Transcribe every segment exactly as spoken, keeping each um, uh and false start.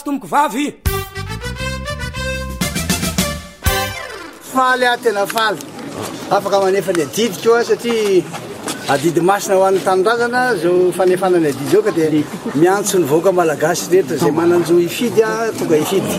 tomboko vavy faly a tena faly afaka manefa ny adidy koa satria adidy masina ho an'ny tanindrazana zao fanefanany adidy zao ka dia miantso ny vahoaka malagasy rehetra zay mananjo ifidy a tonga ifidy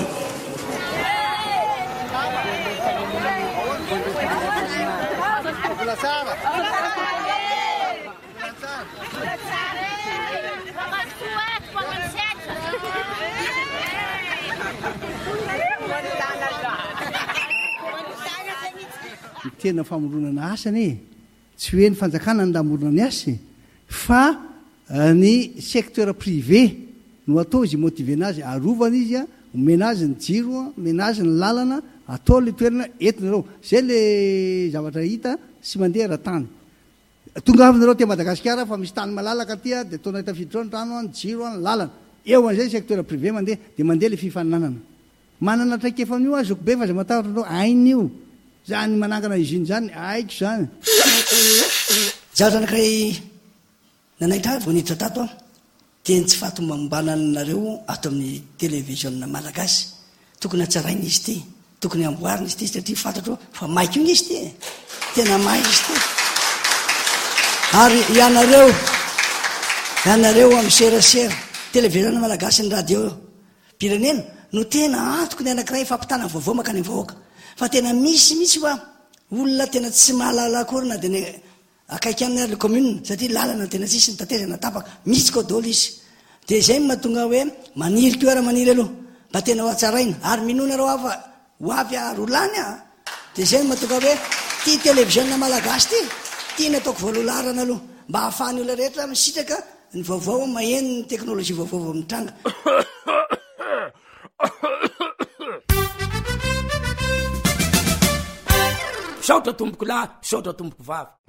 tena famoronana asany tsy hoe ny fanjakana ny lamorona ny asy fa ny secteur privé no atao izy motive azy arovana izy a omena azy ny jiro omena azy ny lalana atao le toerana entinareo zay le zavatra hita sy mandeha raha-tany tonga avinareo te Madagasikara fa misy tany malalaka tya dia ataonao tafiditra ny trano ny jiro ny lalana eo an'izay secteur privé mandeha dia mandeha le fifaninanana manana traikefa amin'io azy be fa zay matahatra anao ain'io zany manangana izy iny zany aiko zany zaho zanakray nanaitra vao niditra tato a teny tsy fatomambananareo ato amin'ny télévision malagasy tokony hatsaraina izy ty tokony amboarina izy ty satria fantatro fa maika iny izy ty tena may izy ty ary ianareo ianareo amin'ny serasera télévision malagasy ny radio pirenena no tena antoko ny anankiray fampitana vaovao makany ny vahoaka fa tena misy misy fa olona tena tsy mahalala akory na dia ny akaiky amin'ny le commune satria lalana tena tsisy ny tatezana tapaka misy koa dolo izy dia izay mahatonga hoe maniry ko ara maniry aloha mba tena ho atsaraina ary minona reo afa ho avy arolany a dia izay mahatonga hoe ty télévision malagasy ty tiana ataoko voalolarana aloha mba hahafahany olona rehetra misitraka ny vaovao maheno ny teknôlôjia vaovao amin'ny tranga misaotra tomboko lahy misaotra tomboko vavy